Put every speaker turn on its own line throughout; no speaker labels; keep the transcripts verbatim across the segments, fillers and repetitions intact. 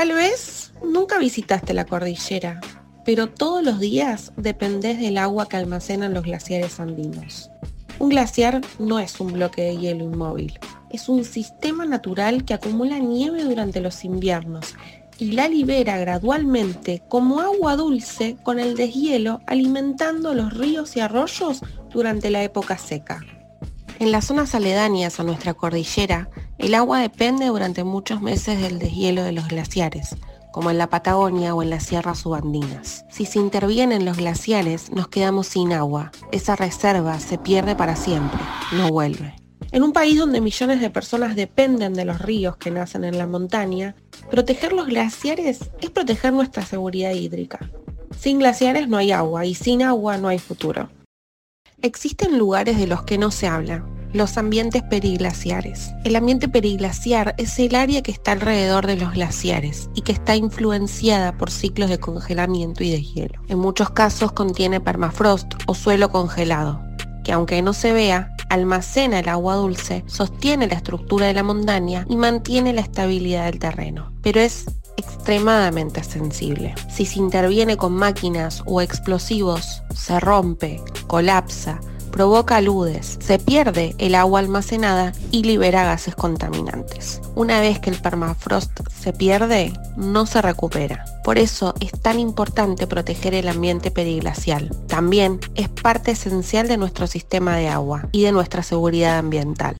Tal vez nunca visitaste la cordillera, pero todos los días dependés del agua que almacenan los glaciares andinos. Un glaciar no es un bloque de hielo inmóvil, es un sistema natural que acumula nieve durante los inviernos y la libera gradualmente como agua dulce con el deshielo, alimentando los ríos y arroyos durante la época seca. En las zonas aledañas a nuestra cordillera, el agua depende durante muchos meses del deshielo de los glaciares, como en la Patagonia o en las sierras subandinas. Si se intervienen los glaciares, nos quedamos sin agua. Esa reserva se pierde para siempre, no vuelve. En un país donde millones de personas dependen de los ríos que nacen en la montaña, proteger los glaciares es proteger nuestra seguridad hídrica. Sin glaciares no hay agua y sin agua no hay futuro. Existen lugares de los que no se habla, los ambientes periglaciares. El ambiente periglaciar es el área que está alrededor de los glaciares y que está influenciada por ciclos de congelamiento y deshielo. En muchos casos contiene permafrost o suelo congelado, que aunque no se vea, almacena el agua dulce, sostiene la estructura de la montaña y mantiene la estabilidad del terreno. Pero es extremadamente sensible. Si se interviene con máquinas o explosivos, se rompe, colapsa, provoca aludes, se pierde el agua almacenada y libera gases contaminantes. Una vez que el permafrost se pierde, no se recupera. Por eso es tan importante proteger el ambiente periglacial. También es parte esencial de nuestro sistema de agua y de nuestra seguridad ambiental.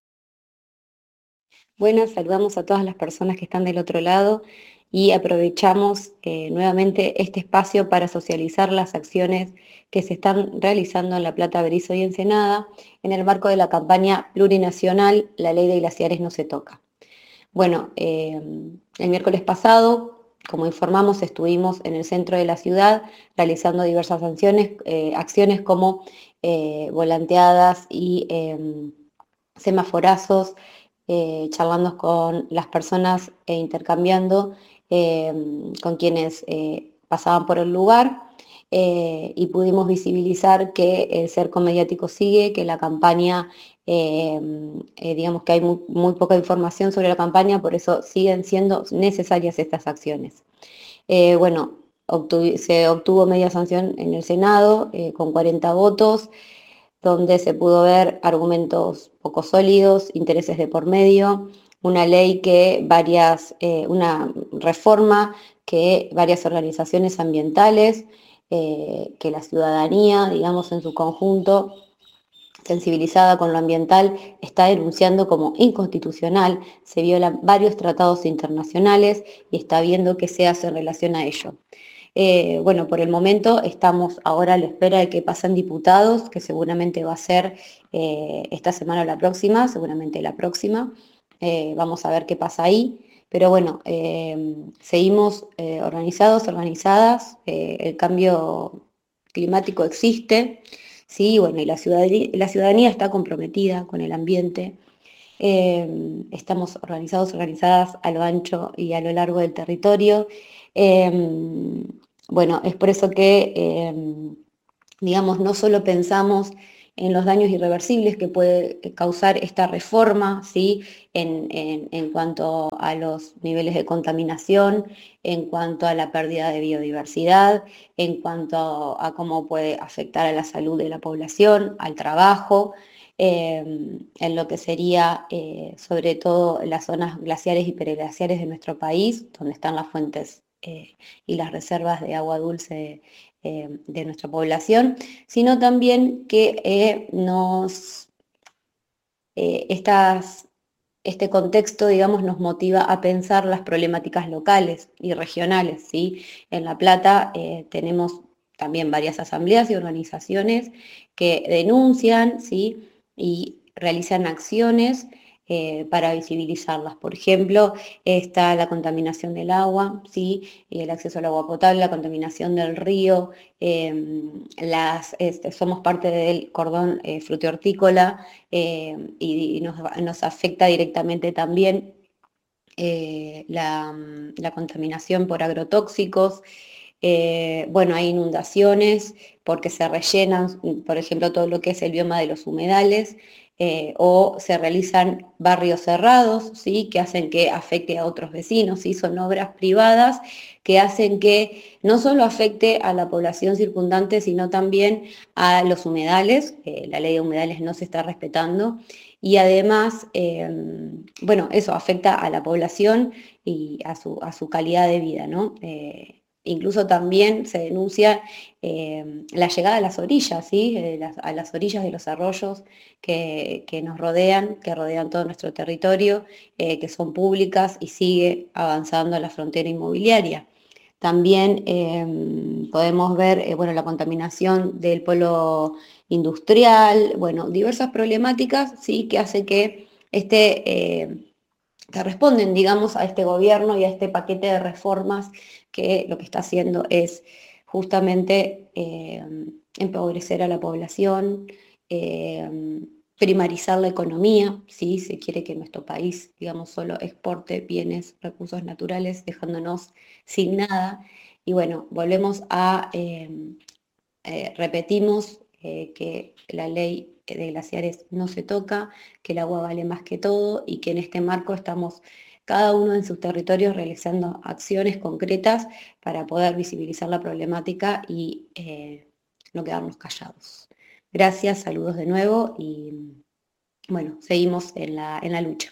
Buenas, saludamos a todas las personas que están del otro lado y aprovechamos eh, nuevamente este espacio para socializar las acciones que se están realizando en La Plata, Berizo y Ensenada en el marco de la campaña plurinacional La Ley de Glaciares no se toca. Bueno, eh, el miércoles pasado, como informamos, estuvimos en el centro de la ciudad realizando diversas acciones, eh, acciones como eh, volanteadas y eh, semaforazos, eh, charlando con las personas e intercambiando eh, con quienes eh, pasaban por el lugar, eh, y pudimos visibilizar que el cerco mediático sigue, que la campaña, eh, eh, digamos que hay muy, muy poca información sobre la campaña, por eso siguen siendo necesarias estas acciones. Eh, bueno, obtuvo, se obtuvo media sanción en el Senado eh, con cuarenta votos, donde se pudo ver argumentos poco sólidos, intereses de por medio, una ley que varias, eh, una reforma que varias organizaciones ambientales, eh, que la ciudadanía, digamos, en su conjunto, sensibilizada con lo ambiental, está denunciando como inconstitucional, se violan varios tratados internacionales y está viendo qué se hace en relación a ello. Eh, bueno, por el momento estamos ahora a la espera de que pasen diputados, que seguramente va a ser eh, esta semana o la próxima, seguramente la próxima. Eh, vamos a ver qué pasa ahí. Pero bueno, eh, seguimos eh, organizados, organizadas. Eh, el cambio climático existe, ¿sí? Bueno, y la ciudadanía, la ciudadanía está comprometida con el ambiente. Eh, estamos organizados, organizadas a lo ancho y a lo largo del territorio. Eh, bueno, es por eso que, eh, digamos, no solo pensamos en los daños irreversibles que puede causar esta reforma, ¿sí? en, en, en cuanto a los niveles de contaminación, en cuanto a la pérdida de biodiversidad, en cuanto a cómo puede afectar a la salud de la población, al trabajo, eh, en lo que sería eh, sobre todo las zonas glaciares y periglaciares de nuestro país, donde están las fuentes eh, y las reservas de agua dulce eh, de nuestra población, sino también que eh, nos, eh, estas, este contexto, digamos, nos motiva a pensar las problemáticas locales y regionales, ¿sí? En La Plata eh, tenemos también varias asambleas y organizaciones que denuncian, ¿sí? Y realizan acciones eh, para visibilizarlas. Por ejemplo, está la contaminación del agua, ¿sí? El acceso al agua potable, la contaminación del río, eh, las, este, somos parte del cordón eh, frutihortícola, eh, y, y nos, nos afecta directamente también eh, la, la contaminación por agrotóxicos. Eh, bueno, hay inundaciones porque se rellenan, por ejemplo, todo lo que es el bioma de los humedales. eh, o se realizan barrios cerrados, ¿sí? Que hacen que afecte a otros vecinos, ¿sí? Son obras privadas que hacen que no solo afecte a la población circundante, sino también a los humedales. Eh, la ley de humedales no se está respetando y además, eh, bueno, eso afecta a la población y a su, a su calidad de vida, ¿no? Eh, incluso también se denuncia eh, la llegada a las orillas, ¿sí? Eh, las, a las orillas de los arroyos que, que nos rodean, que rodean todo nuestro territorio, eh, que son públicas y sigue avanzando la frontera inmobiliaria. También eh, podemos ver eh, bueno, la contaminación del polo industrial, bueno, diversas problemáticas, ¿sí? Que hace que este... Eh, que responden, digamos, a este gobierno y a este paquete de reformas que lo que está haciendo es justamente eh, empobrecer a la población, eh, primarizar la economía, ¿sí? Se quiere que nuestro país, digamos, solo exporte bienes, recursos naturales, dejándonos sin nada. Y bueno, volvemos a, eh, eh, repetimos eh, que la ley de glaciares no se toca, que el agua vale más que todo y que en este marco estamos cada uno en sus territorios realizando acciones concretas para poder visibilizar la problemática y eh, no quedarnos callados. Gracias, saludos de nuevo y bueno, seguimos en la, en la lucha.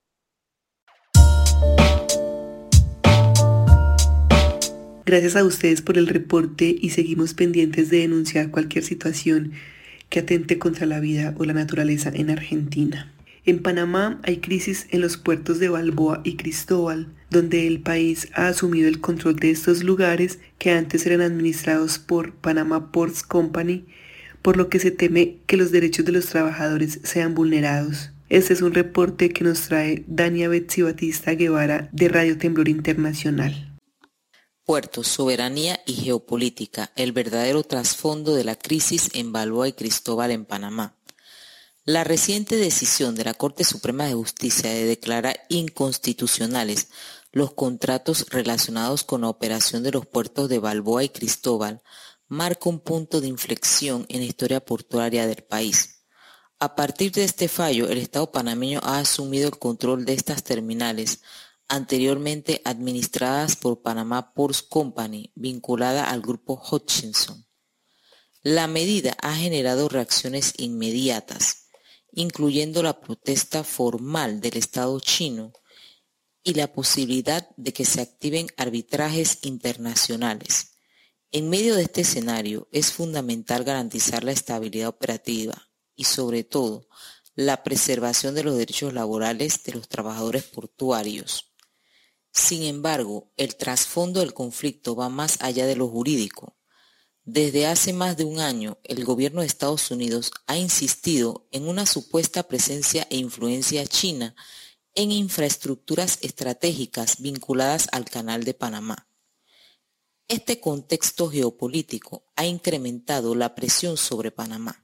Gracias a ustedes por el reporte y seguimos pendientes de denunciar cualquier situación que atente contra la vida o la naturaleza en Argentina. En Panamá hay crisis en los puertos de Balboa y Cristóbal, donde el país ha asumido el control de estos lugares que antes eran administrados por Panama Ports Company, por lo que se teme que los derechos de los trabajadores sean vulnerados. Este es un reporte que nos trae Dania Betsy Batista Guevara de Radio Temblor Internacional.
Puertos, soberanía y geopolítica, el verdadero trasfondo de la crisis en Balboa y Cristóbal en Panamá. La reciente decisión de la Corte Suprema de Justicia de declarar inconstitucionales los contratos relacionados con la operación de los puertos de Balboa y Cristóbal marca un punto de inflexión en la historia portuaria del país. A partir de este fallo, el Estado panameño ha asumido el control de estas terminales, anteriormente administradas por Panama Ports Company, vinculada al grupo Hutchison. La medida ha generado reacciones inmediatas, incluyendo la protesta formal del Estado chino y la posibilidad de que se activen arbitrajes internacionales. En medio de este escenario, es fundamental garantizar la estabilidad operativa y, sobre todo, la preservación de los derechos laborales de los trabajadores portuarios. Sin embargo, el trasfondo del conflicto va más allá de lo jurídico. Desde hace más de un año, el gobierno de Estados Unidos ha insistido en una supuesta presencia e influencia china en infraestructuras estratégicas vinculadas al Canal de Panamá. Este contexto geopolítico ha incrementado la presión sobre Panamá.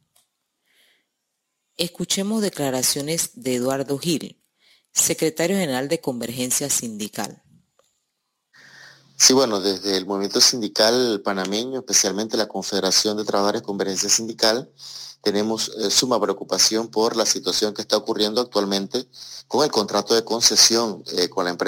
Escuchemos declaraciones de Eduardo Gil, secretario general de Convergencia Sindical.
Sí, bueno, desde el movimiento sindical panameño, especialmente la Confederación de Trabajadores Convergencia Sindical, tenemos eh, suma preocupación por la situación que está ocurriendo actualmente con el contrato de concesión eh, con la empresa